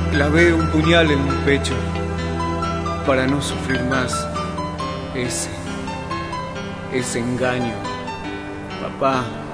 Clavé un puñal en mi pecho para no sufrir más ese engaño. Papá.